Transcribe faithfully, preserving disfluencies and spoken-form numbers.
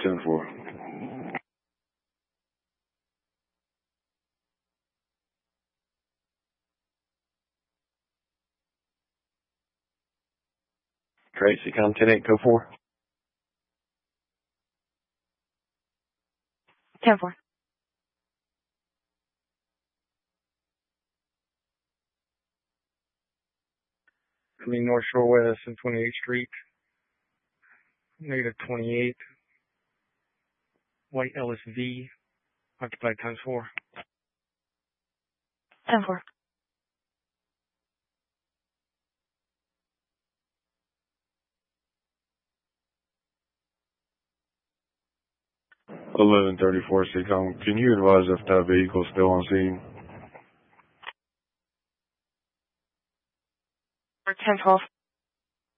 ten four. Tracy, come ten eight, go four. ten four. Coming North Shore West and twenty-eighth Street. Negative twenty-eight. White L S V. Occupied times four. ten four. eleven thirty-four, C COM. Can you advise if that vehicle is still on scene? ten twelve.